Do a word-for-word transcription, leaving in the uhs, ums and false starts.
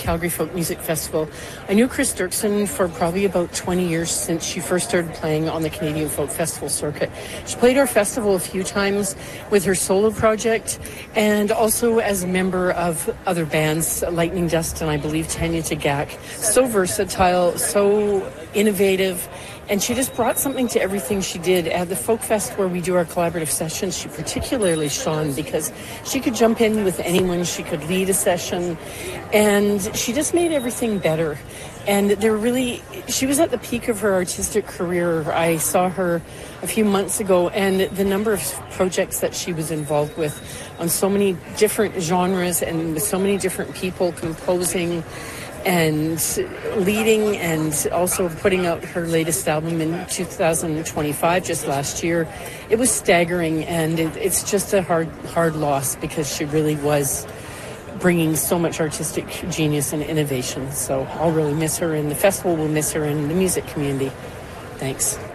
Calgary Folk Music Festival. I knew Chris Dirksen for probably about twenty years since she first started playing on the Canadian Folk Festival circuit. She played our festival a few times with her solo project and also as a member of other bands, Lightning Dust and I believe Tanya Tagaq. So versatile, so innovative, and she just brought something to everything she did. At the Folk Fest where we do our collaborative sessions, she particularly shone because she could jump in with anyone, she could lead a session, and she just made everything better. And they're really, she was at the peak of her artistic career. I saw her a few months ago, and the number of projects that she was involved with on so many different genres and with so many different people composing and leading, and also putting out her latest album in two thousand twenty-five, just last year. It was staggering, and it, it's just a hard, hard loss because she really was bringing so much artistic genius and innovation. So I'll really miss her, and the festival will miss her, and the music community. Thanks.